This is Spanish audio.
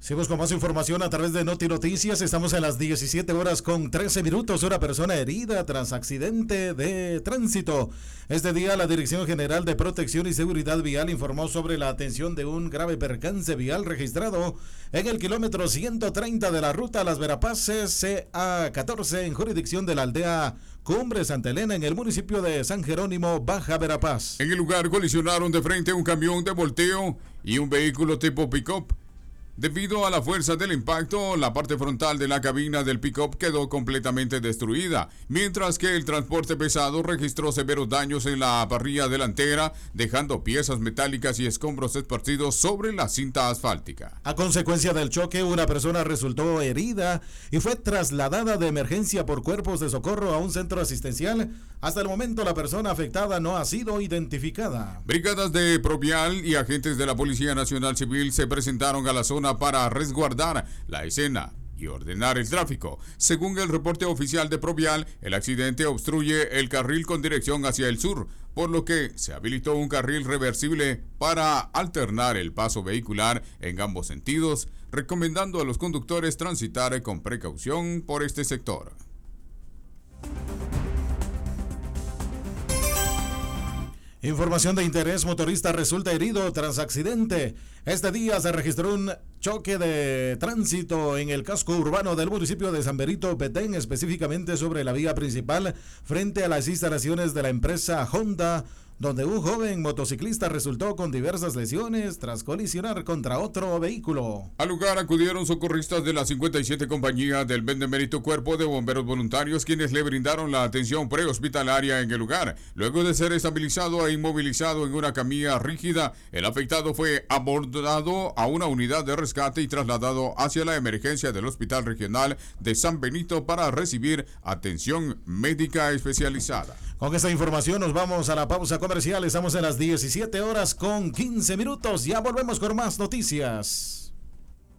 Seguimos con más información a través de Noti Noticias. Estamos a las 17 horas con 13 minutos. Una persona herida tras accidente de tránsito. Este día la Dirección General de Protección y Seguridad Vial informó sobre la atención de un grave percance vial registrado en el kilómetro 130 de la ruta Las Verapaces CA14 en jurisdicción de la aldea Cumbre Santa Elena en el municipio de San Jerónimo, Baja Verapaz. En el lugar colisionaron de frente un camión de volteo y un vehículo tipo pick-up. Debido a la fuerza del impacto, la parte frontal de la cabina del pick-up quedó completamente destruida, mientras que el transporte pesado registró severos daños en la parrilla delantera, dejando piezas metálicas y escombros esparcidos sobre la cinta asfáltica. A consecuencia del choque, una persona resultó herida y fue trasladada de emergencia por cuerpos de socorro a un centro asistencial. Hasta el momento, la persona afectada no ha sido identificada. Brigadas de Provial y agentes de la Policía Nacional Civil se presentaron a la zona para resguardar la escena y ordenar el tráfico. Según el reporte oficial de Provial, el accidente obstruye el carril con dirección hacia el sur, por lo que se habilitó un carril reversible para alternar el paso vehicular en ambos sentidos, recomendando a los conductores transitar con precaución por este sector. Información de interés: motorista resulta herido tras accidente. Este día se registró un choque de tránsito en el casco urbano del municipio de San Benito, Petén, específicamente sobre la vía principal frente a las instalaciones de la empresa Honda, donde un joven motociclista resultó con diversas lesiones tras colisionar contra otro vehículo. Al lugar acudieron socorristas de la 57 compañía del Benemérito Cuerpo de Bomberos Voluntarios, quienes le brindaron la atención prehospitalaria en el lugar. Luego de ser estabilizado e inmovilizado en una camilla rígida, el afectado fue abordado a una unidad de rescate y trasladado hacia la emergencia del Hospital Regional de San Benito para recibir atención médica especializada. Con esta información nos vamos a la pausa comercial. Estamos en las 17 horas con 15 minutos. Ya volvemos con más noticias.